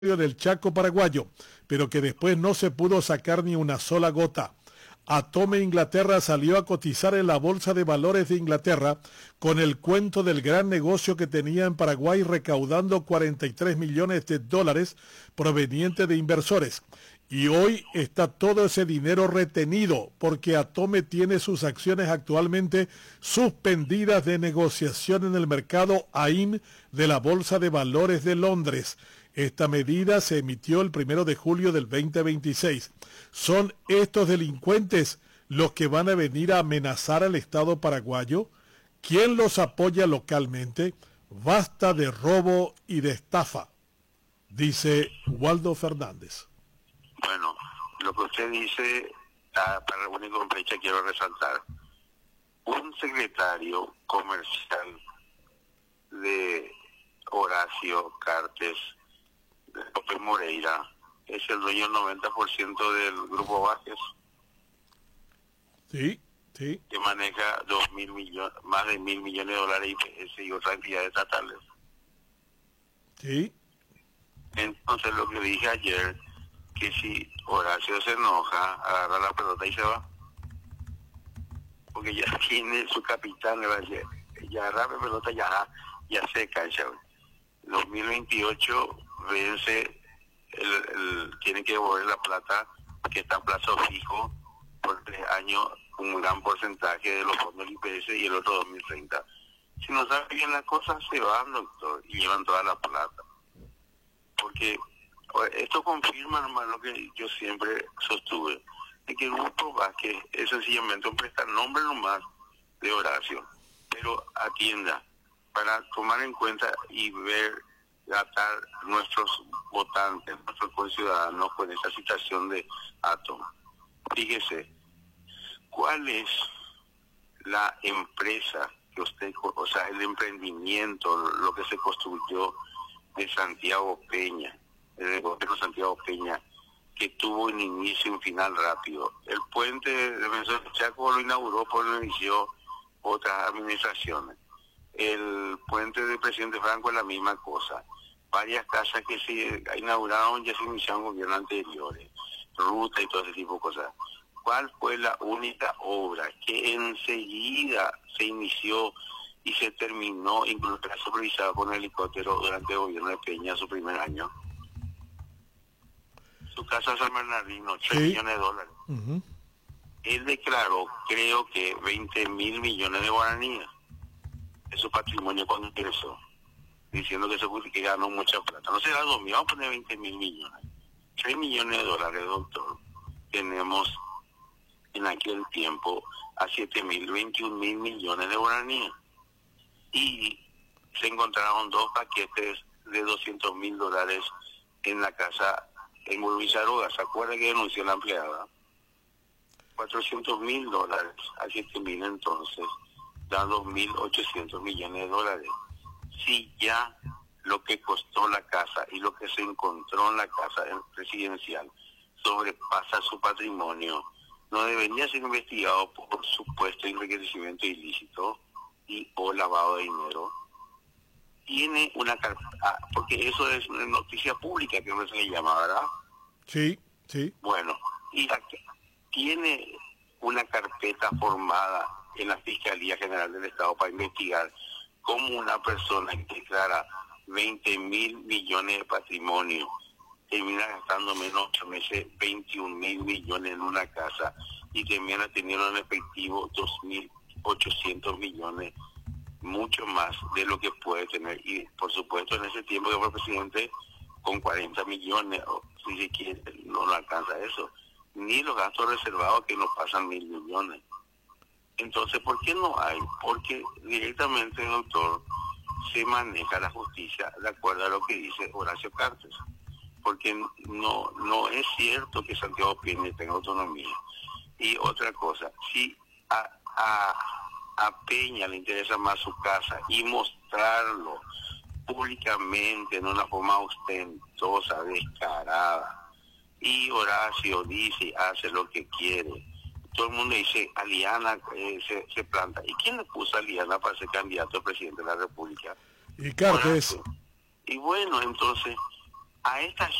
del Chaco paraguayo, pero que después no se pudo sacar ni una sola gota. Atome Inglaterra salió a cotizar en la Bolsa de Valores de Inglaterra con el cuento del gran negocio que tenía en Paraguay recaudando 43 millones de dólares provenientes de inversores. Y hoy está todo ese dinero retenido porque Atome tiene sus acciones actualmente suspendidas de negociación en el mercado AIM de la Bolsa de Valores de Londres. Esta medida se emitió el 1 de julio del 2026. ¿Son estos delincuentes los que van a venir a amenazar al Estado paraguayo? ¿Quién los apoya localmente? Basta de robo y de estafa, dice Waldo Fernández. Bueno, lo que usted dice, para reunir con fecha, quiero resaltar. Un secretario comercial de Horacio Cartes, de López Moreira, es el dueño del 90% del Grupo Vázquez. Sí, sí. Que maneja más de 1.000 millones de dólares y otras entidades estatales. Sí. Entonces, lo que dije ayer, que si Horacio se enoja, agarra la pelota y se va. Porque ya tiene su capitán, le va a decir, ya agarra la pelota, ya se cancha. 2028 vence, tiene que devolver la plata que está en plazo fijo por 3 años, un gran porcentaje de los fondos del IPS y el otro 2030. Si no sabe bien las cosas, se van, doctor, y llevan toda la plata. Porque esto confirma nomás lo que yo siempre sostuve, de que el Grupo Vázquez es sencillamente un prestanombre nomás de Horacio, pero atienda, para tomar en cuenta y ver, tratar nuestros votantes, nuestros conciudadanos con esta situación de Atome. Fíjese, ¿cuál es la empresa que usted, o sea, el emprendimiento, lo que se construyó de Santiago Peña, el gobierno Santiago Peña, que tuvo un inicio y un final rápido? El puente de Venezuela Chaco lo inauguró, por lo inició otras administraciones. El puente del presidente Franco es la misma cosa. Varias casas que se inauguraron ya se iniciaron gobiernos anteriores, ruta y todo ese tipo de cosas. ¿Cuál fue la única obra que enseguida se inició y se terminó, incluso supervisada por un helicóptero durante el gobierno de Peña, su primer año? Su casa San Bernardino, 3 millones de dólares. Uh-huh. Él declaró, creo que 20.000 millones de guaraníes de su patrimonio cuando ingresó, diciendo que ganó mucha plata. No será 2.000, vamos a poner 20.000 millones. 3 millones de dólares, doctor, tenemos en aquel tiempo a 21.000 millones de guaraníes. Y se encontraron 2 paquetes de 200.000 dólares en la casa en Burbizaroga. ¿Se acuerda que denunció la empleada? 400.000 dólares a 7.000, entonces da 2.800 millones de dólares. Si ya lo que costó la casa y lo que se encontró en la casa presidencial sobrepasa su patrimonio, no debería ser investigado por supuesto enriquecimiento ilícito o lavado de dinero. Tiene una carpeta, porque eso es una noticia pública, que no se le llama, ¿verdad? Sí, sí. Bueno, y aquí tiene una carpeta formada en la Fiscalía General del Estado para investigar cómo una persona que declara 20.000 millones de patrimonio termina gastando menos 8 meses 21.000 millones en una casa y termina teniendo en efectivo 2.800 millones, mucho más de lo que puede tener. Y por supuesto en ese tiempo que fue presidente, con 40 millones, o si se quiere, no lo alcanza eso, ni los gastos reservados que nos pasan 1.000 millones. Entonces, ¿por qué no hay? Porque directamente, doctor, se maneja la justicia de acuerdo a lo que dice Horacio Cartes. Porque no es cierto que Santiago Peña tenga autonomía. Y otra cosa, si a Peña le interesa más su casa y mostrarlo públicamente en una forma ostentosa, descarada, y Horacio dice, hace lo que quiere, todo el mundo dice, Aliana se planta. ¿Y quién le puso a Aliana para ser candidato a presidente de la República? Y Cartes. Y bueno, entonces, A esta